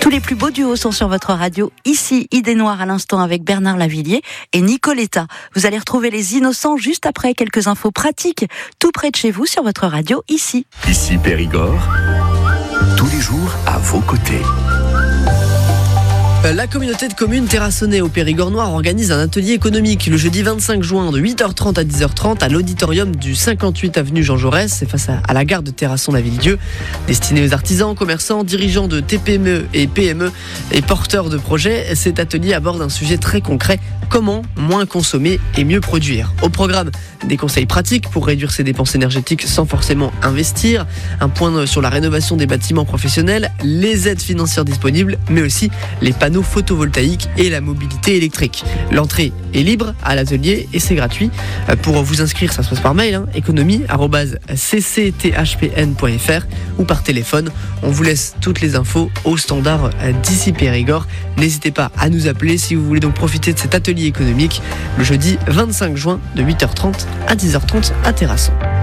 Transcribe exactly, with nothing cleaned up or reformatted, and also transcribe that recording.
Tous les plus beaux duos sont sur votre radio. Ici, Idée Noire à l'instant avec Bernard Lavillier et Nicoletta. Vous allez retrouver les innocents juste après quelques infos pratiques, tout près de chez vous sur votre radio, ici. Ici Périgord, tous les jours à vos côtés. La communauté de communes Terrassonnais au Périgord Noir organise un atelier économique le jeudi vingt-cinq juin de huit heures trente à dix heures trente à l'auditorium du cinquante-huit avenue Jean Jaurès, c'est face à la gare de Terrasson-Lavilledieu. Destiné aux artisans, commerçants, dirigeants de T P M E et P M E et porteurs de projets, cet atelier aborde un sujet très concret: comment moins consommer et mieux produire. Au programme, des conseils pratiques pour réduire ses dépenses énergétiques sans forcément investir, un point sur la rénovation des bâtiments professionnels, les aides financières disponibles, mais aussi les panneaux photovoltaïques et la mobilité électrique. L'entrée est libre à l'atelier et c'est gratuit. Pour vous inscrire, ça se passe par mail, hein, économie arobase c c t h p n point f r ou par téléphone. On vous laisse toutes les infos au standard d'ici Périgord. N'hésitez pas à nous appeler si vous voulez donc profiter de cet atelier économique le jeudi vingt-cinq juin de huit heures trente à dix heures trente à Terrasson.